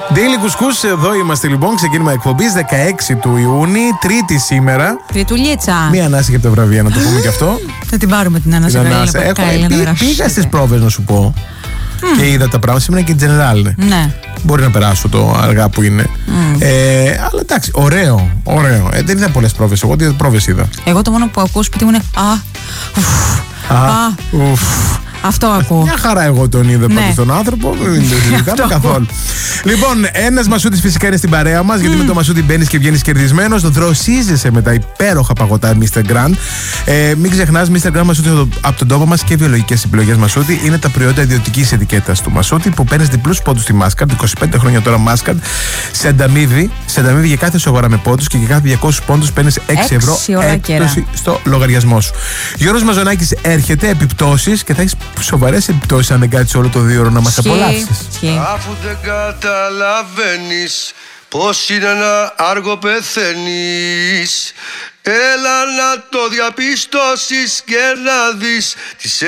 Daily Κουσκούς, εδώ είμαστε λοιπόν. Ξεκίνημα εκπομπής 16 του Ιούνιου, Τρίτη σήμερα. Τριτουλίτσα. Μία ανάσα από τα βραβεία, να το πούμε και αυτό. Θα την πάρουμε την ανάσα. Πήγα στις πρόβες να σου πω. Και είδα τα πράγματα. Σήμερα και General. Ναι. Μπορεί να περάσω το αργά που είναι. Αλλά εντάξει, ωραίο. Δεν είδα πολλές πρόβες. Εγώ δύο πρόβες είδα. Εγώ το μόνο που ακούω σπίτι μου είναι αυτό ακούω. Μια χαρά εγώ τον είδα πάντως τον άνθρωπο. Δεν συζητάμε καθόλου. Λοιπόν, ένας Μασούτης φυσικά είναι στην παρέα μας. Γιατί με το Μασούτη μπαίνεις και βγαίνεις κερδισμένος. Δροσίζεσαι με τα υπέροχα παγωτά Mr. Grand. Μην ξεχνάς, Mr. Grand Μασούτη από τον τόπο μας και βιολογικές επιλογές Μασούτη. Είναι τα προϊόντα ιδιωτικής ετικέτας του Μασούτη που παίρνεις διπλούς πόντους στη Μάσκαρντ. 25 χρόνια τώρα Μάσκαρντ. Σε ανταμείβει για κάθε σου αγορά με πόντους και για κάθε 200 πόντους παίρνεις 6 ευρώ έκπτωση στο λογαριασμό σου. Γιώργος Μαζονάκης έρχεται, επιπτώσεις και θα έχεις σοβαρές επιπτώσεις αν δεν κάτσεις όλο το 2 ώρο να μας απολαύσεις. Αφού δεν καταλαβαίνεις πως είναι να άργο πεθαίνεις, έλα να το διαπιστώσεις και να δεις τις